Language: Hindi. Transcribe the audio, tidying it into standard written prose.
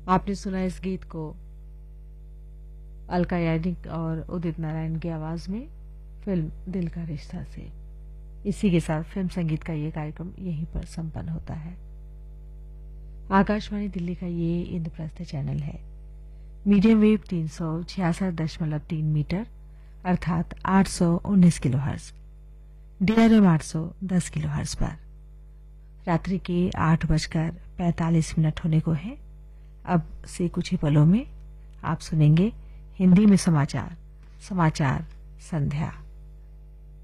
आपने सुना इस गीत को अलका याग्निक और उदित नारायण की आवाज में फिल्म दिल का रिश्ता से। इसी के साथ फिल्म संगीत का ये कार्यक्रम यहीं पर संपन्न होता है। आकाशवाणी दिल्ली का ये इंद्रप्रस्थ चैनल है। मीडियम वेव 366.3 मीटर अर्थात 819 किलोहर्ट्ज, DRM 810 किलोहर्ट्ज पर रात्रि के 8:45 होने को है। अब से कुछ ही पलों में आप सुनेंगे हिंदी में समाचार संध्या।